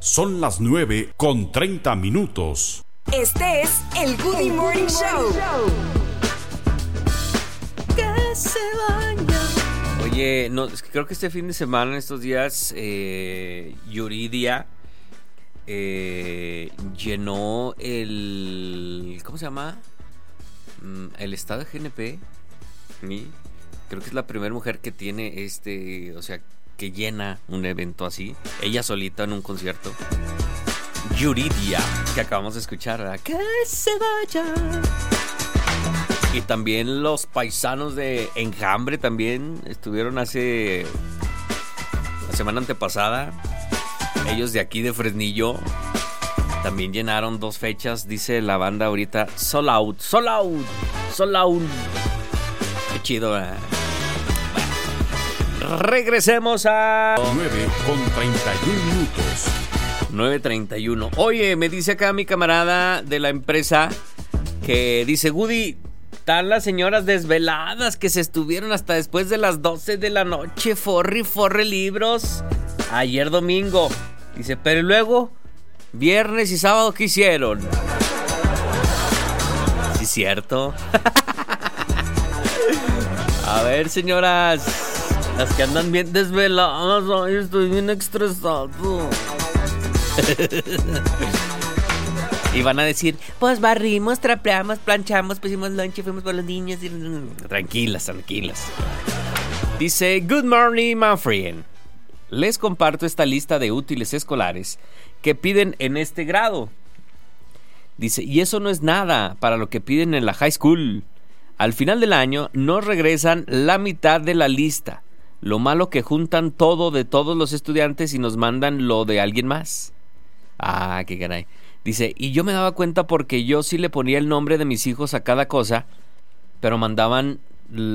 Son las 9:30. Este es el Goody Morning Show. Que se vaya. Oye, no, creo que este fin de semana, estos días, Yuridia llenó el... ¿Cómo se llama? El estado de GNP. Creo que es la primera mujer que tiene o sea, que llena un evento así. Ella solita en un concierto. Yuridia, que acabamos de escuchar, ¿verdad? Que se vaya. Y también los paisanos de Enjambre también estuvieron la semana antepasada. Ellos de aquí de Fresnillo también llenaron 2 fechas, dice la banda ahorita. Sold out. Qué chido, ¿verdad? Bueno, regresemos a 9:31. Oye, me dice acá mi camarada de la empresa que dice: Woody, están las señoras desveladas que se estuvieron hasta después de las 12 de la noche, forre libros ayer domingo. Dice, pero luego viernes y sábado, ¿qué hicieron? Sí, cierto. A ver, señoras, las que andan bien desveladas, ay, estoy bien estresado. Y van a decir, pues barrimos, trapeamos, planchamos, pusimos lunch, fuimos por los niños. Tranquilas. Dice, good morning, my friend. Les comparto esta lista de útiles escolares que piden en este grado. Dice, y eso no es nada para lo que piden en la high school. Al final del año nos regresan la mitad de la lista. Lo malo que juntan todo de todos los estudiantes y nos mandan lo de alguien más. Ah, qué caray. Dice, y yo me daba cuenta porque yo sí le ponía el nombre de mis hijos a cada cosa, pero mandaban